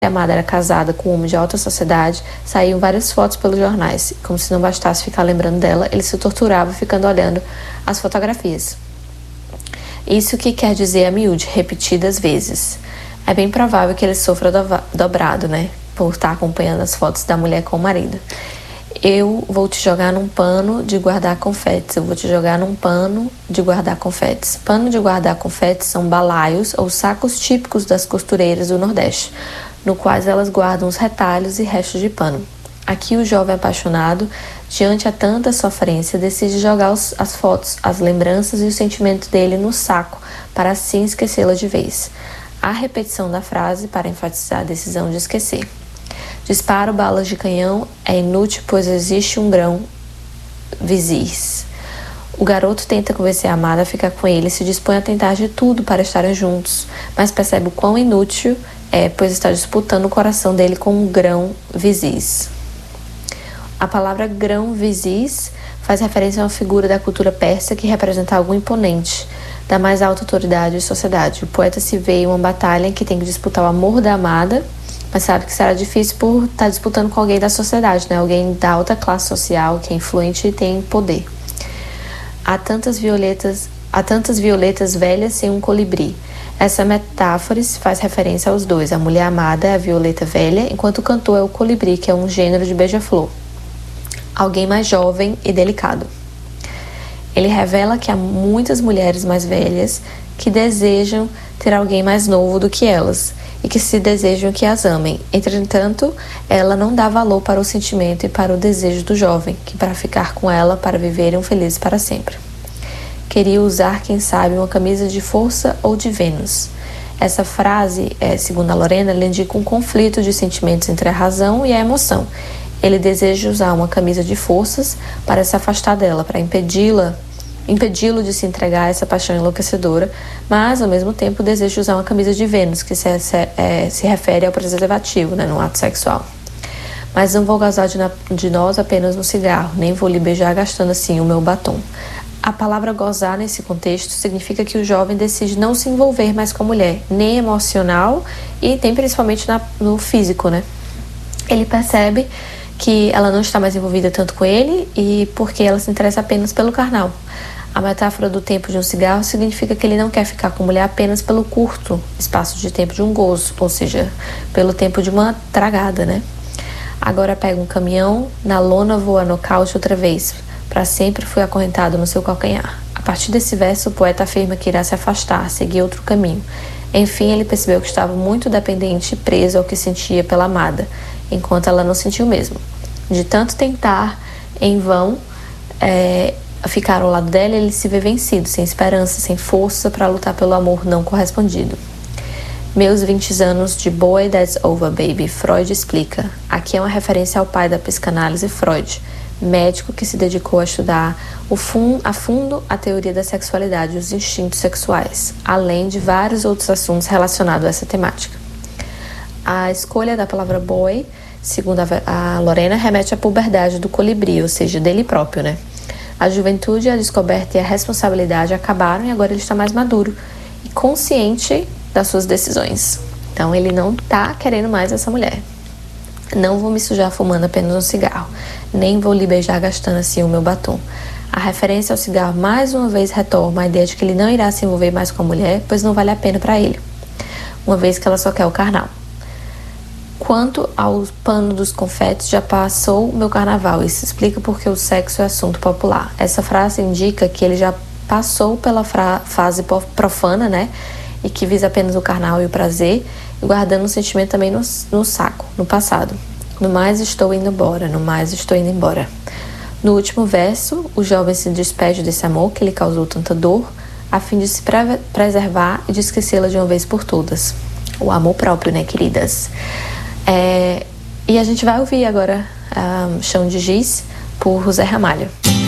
A amada era casada com um homem de alta sociedade, saíam várias fotos pelos jornais. Como se não bastasse ficar lembrando dela, ele se torturava ficando olhando as fotografias. Isso que quer dizer a miúde, repetidas vezes. É bem provável que ele sofra dobrado, né? Por estar acompanhando as fotos da mulher com o marido. Eu vou te jogar num pano de guardar confetes. Eu vou te jogar num pano de guardar confetes. Pano de guardar confetes são balaios ou sacos típicos das costureiras do Nordeste, no quais elas guardam os retalhos e restos de pano. Aqui o jovem apaixonado, diante a tanta sofrência, decide jogar as fotos, as lembranças e os sentimentos dele no saco, para assim esquecê-la de vez. A repetição da frase para enfatizar a decisão de esquecer. Disparo balas de canhão é inútil, pois existe um grão vizis. O garoto tenta convencer a amada a ficar com ele e se dispõe a tentar de tudo para estarem juntos, mas percebe o quão inútil é, pois está disputando o coração dele com um grão vizis. A palavra grão vizis faz referência a uma figura da cultura persa que representa algo imponente, da mais alta autoridade e sociedade. O poeta se vê em uma batalha em que tem que disputar o amor da amada, mas sabe que será difícil por estar disputando com alguém da sociedade, né? Alguém da alta classe social, que é influente e tem poder. Há tantas violetas velhas sem um colibri. Essa metáfora faz referência aos dois. A mulher amada é a violeta velha, enquanto o cantor é o colibri, que é um gênero de beija-flor. Alguém mais jovem e delicado. Ele revela que há muitas mulheres mais velhas que desejam ter alguém mais novo do que elas e que se desejam que as amem. Entretanto, ela não dá valor para o sentimento e para o desejo do jovem, que para ficar com ela, para viverem felizes para sempre. Queria usar, quem sabe, uma camisa de força ou de Vênus. Essa frase, segundo a Lorena, ela indica um conflito de sentimentos entre a razão e a emoção. Ele deseja usar uma camisa de forças para se afastar dela, para impedi-lo de se entregar a essa paixão enlouquecedora, mas, ao mesmo tempo, deseja usar uma camisa de Vênus, que se refere ao preservativo, né, no ato sexual. Mas não vou gozar de nós apenas no cigarro, nem vou lhe beijar gastando assim o meu batom. A palavra gozar nesse contexto significa que o jovem decide não se envolver mais com a mulher, nem emocional e nem principalmente no físico, né? Ele percebe que ela não está mais envolvida tanto com ele e porque ela se interessa apenas pelo carnal. A metáfora do tempo de um cigarro significa que ele não quer ficar com a mulher apenas pelo curto espaço de tempo de um gozo, ou seja, pelo tempo de uma tragada, né? Agora pega um caminhão, na lona voa nocaute outra vez. Para sempre fui acorrentado no seu calcanhar. A partir desse verso, o poeta afirma que irá se afastar, seguir outro caminho. Enfim, ele percebeu que estava muito dependente e preso ao que sentia pela amada, enquanto ela não sentiu mesmo. De tanto tentar, em vão, ficar ao lado dela, ele se vê vencido, sem esperança, sem força para lutar pelo amor não correspondido. Meus 20 anos de boy that's over, baby, Freud explica. Aqui é uma referência ao pai da psicanálise, Freud, médico que se dedicou a estudar a fundo a teoria da sexualidade e os instintos sexuais, além de vários outros assuntos relacionados a essa temática. A escolha da palavra boy, segundo a Lorena, remete à puberdade do colibri, ou seja, dele próprio, né? A juventude, a descoberta e a responsabilidade acabaram e agora ele está mais maduro e consciente das suas decisões. Então ele não está querendo mais essa mulher. Não vou me sujar fumando apenas um cigarro, nem vou lhe beijar gastando assim o meu batom. A referência ao cigarro mais uma vez retorna a ideia de que ele não irá se envolver mais com a mulher, pois não vale a pena para ele, uma vez que ela só quer o carnal. Quanto ao pano dos confetes, já passou o meu carnaval. Isso explica porque o sexo é assunto popular. Essa frase indica que ele já passou pela fase profana, né? E que visa apenas o carnal e o prazer, guardando o sentimento também no saco, no passado. No mais estou indo embora, no mais estou indo embora. No último verso, o jovem se despede desse amor que lhe causou tanta dor, a fim de se preservar e de esquecê-la de uma vez por todas. O amor próprio, né, queridas? E a gente vai ouvir agora Chão de Giz, por Zé Ramalho.